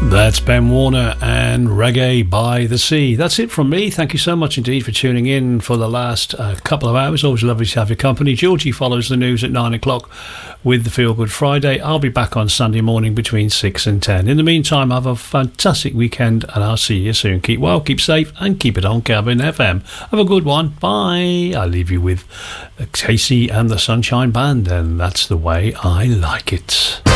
That's Ben Warner and Reggae by the Sea. That's it from me. Thank you so much indeed for tuning in for the last couple of hours. Always lovely to have your company. Georgie follows the news at 9 o'clock with the Feel Good Friday. I'll be back on Sunday morning between 6 and 10. In the meantime, have a fantastic weekend and I'll see you soon. Keep well, keep safe and keep it on Kelvin FM. Have a good one. Bye. I'll leave you with Casey and the Sunshine Band, and that's the way I like it.